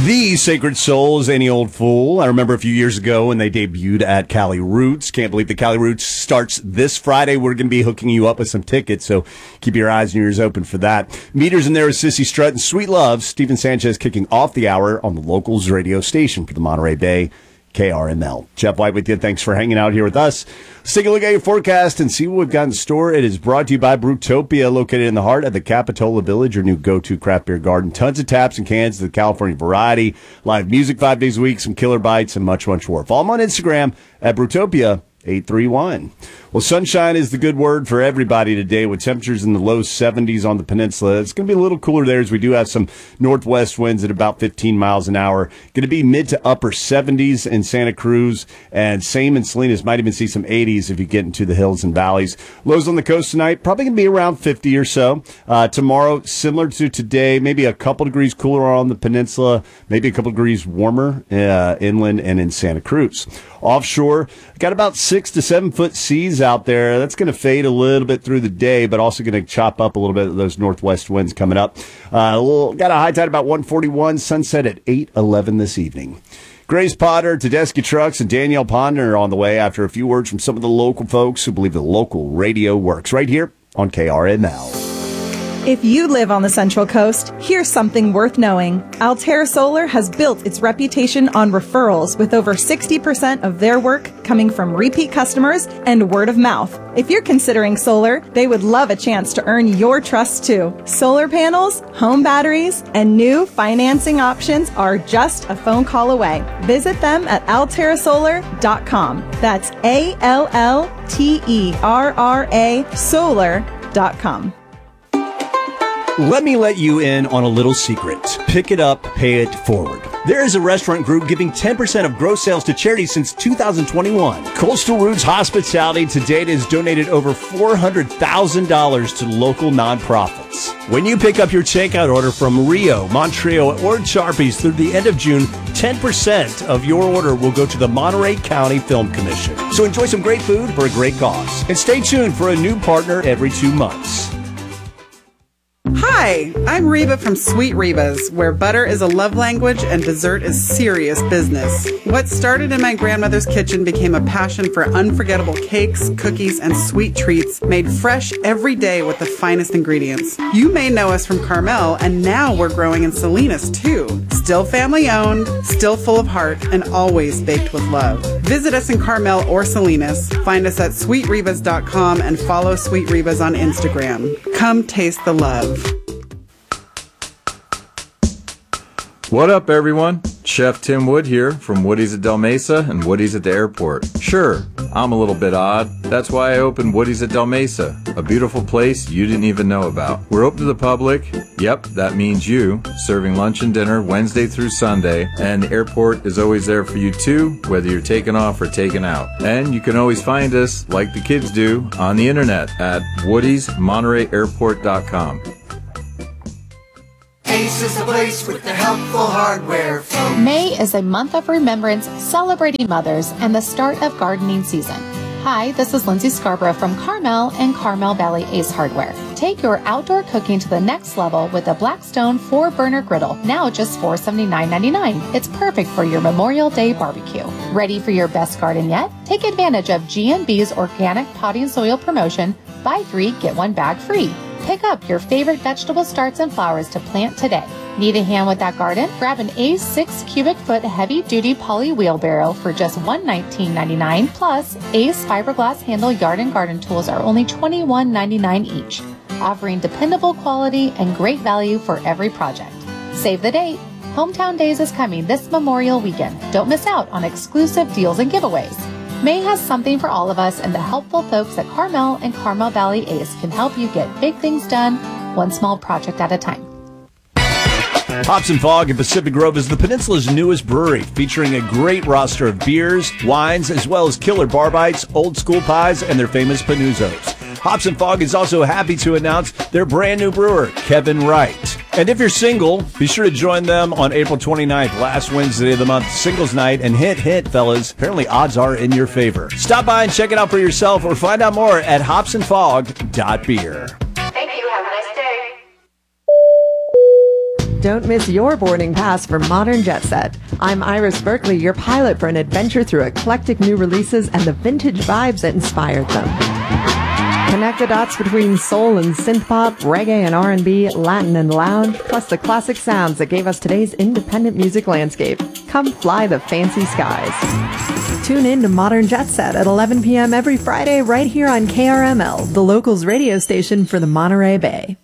The Sacred Souls, Any Old Fool. I remember a few years ago when they debuted at Cali Roots. Can't believe the Cali Roots starts this Friday. We're going to be hooking you up with some tickets, so keep your eyes and ears open for that. Meters in there with Sissy Strut and Sweet Love. Stephen Sanchez kicking off the hour on the Locals radio station for the Monterey Bay, KRML. Jeff White with you. Thanks for hanging out here with us. Let's take a look at your forecast and see what we've got in store. It is brought to you by Brewtopia, located in the heart of the Capitola Village, your new go-to craft beer garden. Tons of taps and cans of the California variety, live music 5 days a week, some killer bites, and much, much more. Follow them on Instagram at Brewtopia831. Well, sunshine is the good word for everybody today with temperatures in the low 70s on the peninsula. It's going to be a little cooler there as we do have some northwest winds at about 15 miles an hour. Going to be mid to upper 70s in Santa Cruz, and same in Salinas. Might even see some 80s if you get into the hills and valleys. Lows on the coast tonight, probably going to be around 50 or so. Tomorrow, similar to today, maybe a couple degrees cooler on the peninsula, maybe a couple degrees warmer inland and in Santa Cruz. Offshore, got about 6 to 7 foot seas out there. That's going to fade a little bit through the day, but also going to chop up a little bit of those northwest winds coming up. Got a high tide about 141, sunset at 8:11 this evening. Grace Potter, Tedeschi Trucks, and Danielle Ponder are on the way after a few words from some of the local folks who believe the local radio works right here on KRML. If you live on the Central Coast, here's something worth knowing. Altera Solar has built its reputation on referrals, with over 60% of their work coming from repeat customers and word of mouth. If you're considering solar, they would love a chance to earn your trust too. Solar panels, home batteries, and new financing options are just a phone call away. Visit them at alterasolar.com. That's ALLTERRA solar.com. Let me let you in on a little secret. Pick it up, pay it forward. There is a restaurant group giving 10% of gross sales to charity since 2021. Coastal Roots Hospitality to date has donated over $400,000 to local nonprofits. When you pick up your takeout order from Rio, Montreal, or Charpies through the end of June, 10% of your order will go to the Monterey County Film Commission. So enjoy some great food for a great cause. And stay tuned for a new partner every 2 months. Hi, I'm Reba from Sweet Reba's, where butter is a love language and dessert is serious business. What started in my grandmother's kitchen became a passion for unforgettable cakes, cookies, and sweet treats made fresh every day with the finest ingredients. You may know us from Carmel, and now we're growing in Salinas too. Still family owned, still full of heart, and always baked with love. Visit us in Carmel or Salinas. Find us at sweetrebas.com and follow Sweet Reba's on Instagram. Come taste the love. What up, everyone? Chef Tim Wood here from Woody's at Del Mesa and Woody's at the airport. Sure, I'm a little bit odd. That's why I opened Woody's at Del Mesa, a beautiful place you didn't even know about. We're open to the public. Yep, that means you, serving lunch and dinner Wednesday through Sunday, and the airport is always there for you too, whether you're taking off or taking out. And you can always find us, like the kids do, on the internet at woodysmontereyairport.com. Ace is the place with the helpful hardware, folks. May is a month of remembrance celebrating mothers and the start of gardening season. Hi, this is Lindsay Scarborough from Carmel and Carmel Valley Ace Hardware. Take your outdoor cooking to the next level with a Blackstone 4-burner griddle, now just $479.99. It's perfect for your Memorial Day barbecue. Ready for your best garden yet? Take advantage of GNB's organic potting soil promotion, buy 3, get 1 bag free. Pick up your favorite vegetable starts and flowers to plant today. Need a hand with that garden? Grab an Ace 6 cubic foot heavy duty poly wheelbarrow for just $119.99. Plus, Ace fiberglass handle yard and garden tools are only $21.99 each, offering dependable quality and great value for every project. Save the date. Hometown Days is coming this Memorial weekend. Don't miss out on exclusive deals and giveaways. May has something for all of us, and the helpful folks at Carmel and Carmel Valley Ace can help you get big things done, one small project at a time. Hops and Fog in Pacific Grove is the peninsula's newest brewery, featuring a great roster of beers, wines, as well as killer bar bites, old school pies, and their famous panuzos. Hops and Fog is also happy to announce their brand new brewer, Kevin Wright. And if you're single, be sure to join them on April 29th, last Wednesday of the month, singles night. And hint, fellas, apparently odds are in your favor. Stop by and check it out for yourself or find out more at hopsandfog.beer. Thank you. Have a nice day. Don't miss your boarding pass for Modern Jet Set. I'm Iris Berkeley, your pilot for an adventure through eclectic new releases and the vintage vibes that inspired them. Connect the dots between soul and synth-pop, reggae and R&B, Latin and lounge, plus the classic sounds that gave us today's independent music landscape. Come fly the fancy skies. Tune in to Modern Jet Set at 11 p.m. every Friday right here on KRML, the locals radio station for the Monterey Bay.